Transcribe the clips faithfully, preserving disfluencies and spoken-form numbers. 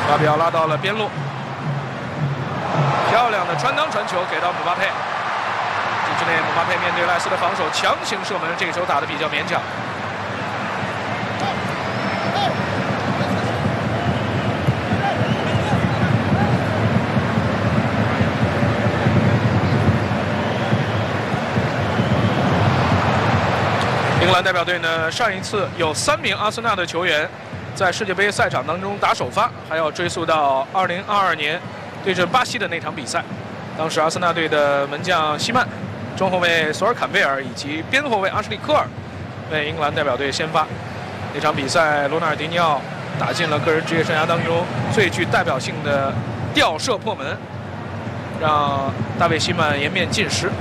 拉比奥拉到了边路，漂亮的穿裆传球给到姆巴佩。禁区内，姆巴佩面对赖斯的防守，强行射门，这个球打得比较勉强。英格兰代表队呢，上一次有三名阿森纳的球员在世界杯赛场当中打首发，还要追溯到二零二二年对阵巴西的那场比赛。当时阿森纳队的门将希曼、中后卫索尔坎贝尔以及边后卫阿什利科尔为英格兰代表队先发。那场比赛，罗纳尔迪尼奥打进了个人职业生涯当中最具代表性的吊射破门，让大卫希曼颜面尽失。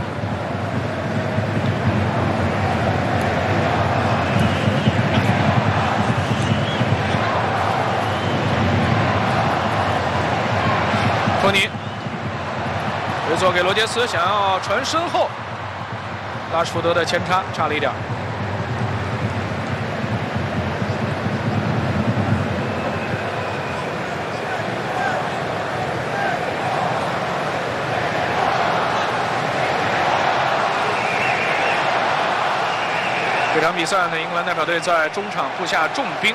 托尼回做给罗杰斯，想要传身后，拉什福德的前插差了一点。这场比赛呢，英格兰代表队在中场布下重兵。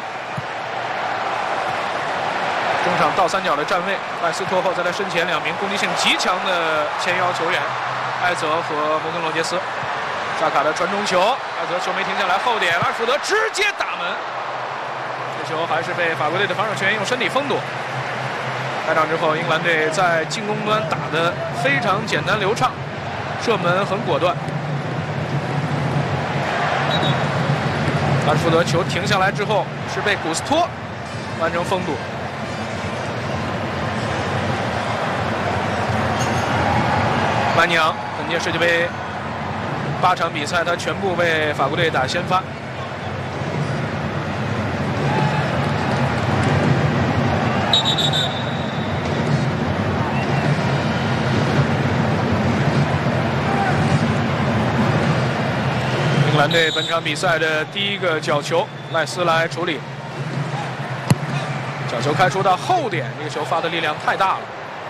中场倒三角的站位，赖斯托后在他身前两名攻击性极强的前腰球员，埃泽和摩根罗杰斯。扎卡的传中球，埃泽球没停下来，后点拉什福德直接打门，这球还是被法国队的防守球员用身体封堵。开场之后，英格兰队在进攻端打得非常简单流畅，射门很果断。拉什福德球停下来之后，是被古斯托完成封堵。曼尼昂本届世界杯八场比赛，他全部为法国队打先发。英格兰队本场比赛的第一个角球，赖斯来处理。角球开出到后点，这个球发的力量太大了。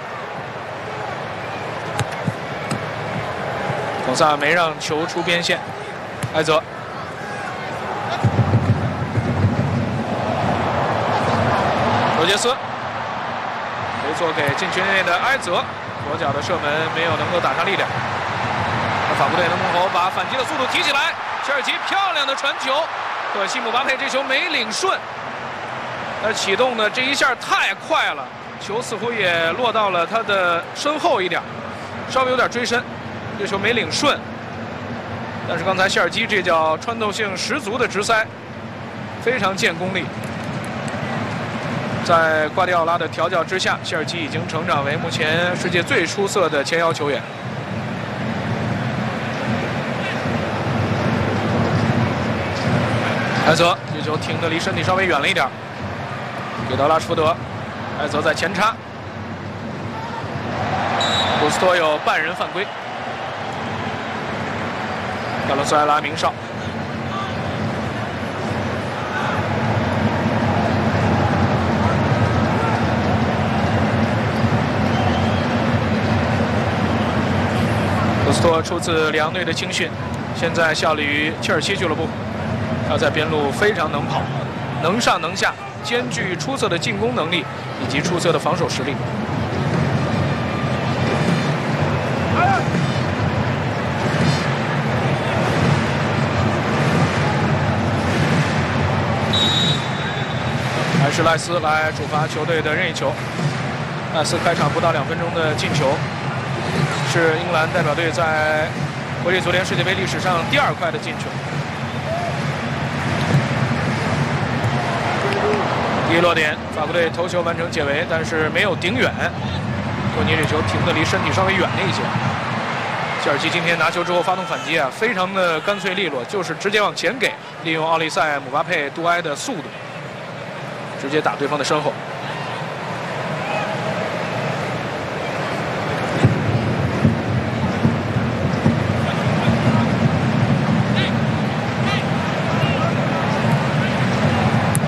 孔萨没让球出边线，埃泽，罗杰斯回做给禁区内的埃泽，左脚的射门没有能够打上力量。那法国队的幕后把反击的速度提起来，切尔西漂亮的传球，可惜姆巴佩这球没领顺，他启动的这一下太快了，球似乎也落到了他的身后一点，稍微有点追身。这球没领顺，但是刚才谢尔基这脚穿透性十足的直塞，非常见功力。在瓜迪奥拉的调教之下，谢尔基已经成长为目前世界最出色的前腰球员。埃泽这球停得离身体稍微远了一点，给到拉什福德，埃泽在前插，古斯托有半人犯规。卡洛斯埃拉鸣哨，古斯托出自里昂队的青训，现在效力于切尔西俱乐部。他在边路非常能跑，能上能下，兼具出色的进攻能力以及出色的防守实力。还是赖斯来主罚球队的任意球。赖斯开场不到两分钟的进球，是英格兰代表队在国际足联世界杯历史上第二快的进球。第一落点，法国队头球完成解围，但是没有顶远。托尼这球停得离身体稍微远了一些。切尔西今天拿球之后发动反击啊，非常的干脆利落，就是直接往前给，利用奥利塞、姆巴佩、杜埃的速度，直接打对方的身后。